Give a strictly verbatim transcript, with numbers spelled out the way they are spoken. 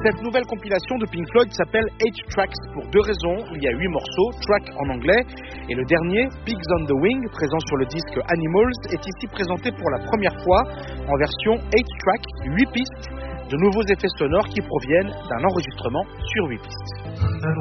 Cette nouvelle compilation de Pink Floyd s'appelle eight Tracks pour deux raisons. Il y a huit morceaux, track en anglais, et le dernier, Pigs on the Wing, présent sur le disque Animals, est ici présenté pour la première fois en version eight Track, huit pistes, de nouveaux effets sonores qui proviennent d'un enregistrement sur huit pistes.